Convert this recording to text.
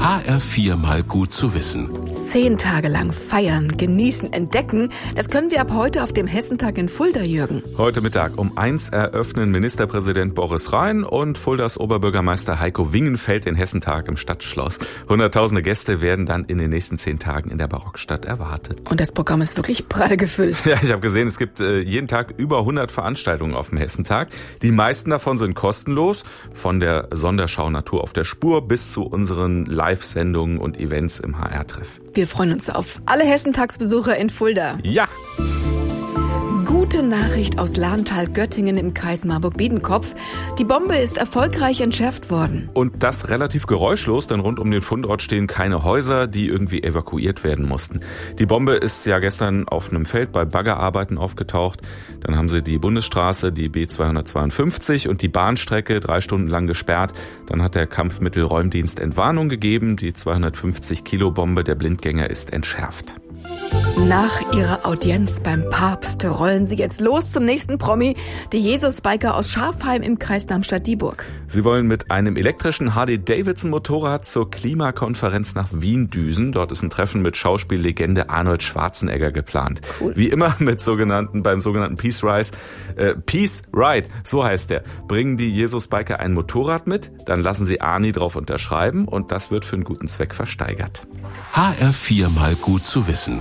HR4 mal gut zu wissen. 10 Tage lang feiern, genießen, entdecken. Das können wir ab heute auf dem Hessentag in Fulda, Jürgen. Heute Mittag um 1 eröffnen Ministerpräsident Boris Rhein und Fuldas Oberbürgermeister Heiko Wingenfeld den Hessentag im Stadtschloss. Hunderttausende Gäste werden dann in den nächsten 10 Tagen in der Barockstadt erwartet. Und das Programm ist wirklich prall gefüllt. Ja, ich habe gesehen, es gibt jeden Tag über 100 Veranstaltungen auf dem Hessentag. Die meisten davon sind kostenlos, von der Sonderschau Natur auf der Spur bis zu unseren Live-Sendungen und Events im HR-Treff. Wir freuen uns auf alle Hessentagsbesucher in Fulda. Ja! Gute Nachricht aus Lahntal-Göttingen im Kreis Marburg-Biedenkopf. Die Bombe ist erfolgreich entschärft worden. Und das relativ geräuschlos, denn rund um den Fundort stehen keine Häuser, die irgendwie evakuiert werden mussten. Die Bombe ist ja gestern auf einem Feld bei Baggerarbeiten aufgetaucht. Dann haben sie die Bundesstraße, die B252 und die Bahnstrecke 3 Stunden lang gesperrt. Dann hat der Kampfmittelräumdienst Entwarnung gegeben. Die 250-Kilo-Bombe der Blindgänger ist entschärft. Nach ihrer Audienz beim Papst rollen sie jetzt los zum nächsten Promi, die Jesus-Biker aus Schafheim im Kreis Darmstadt-Dieburg. Sie wollen mit einem elektrischen Harley-Davidson-Motorrad zur Klimakonferenz nach Wien düsen. Dort ist ein Treffen mit Schauspiellegende Arnold Schwarzenegger geplant. Cool. Wie immer beim sogenannten Peace Ride, so heißt der. Bringen die Jesus-Biker ein Motorrad mit, dann lassen sie Arnie drauf unterschreiben und das wird für einen guten Zweck versteigert. HR4 mal gut zu wissen.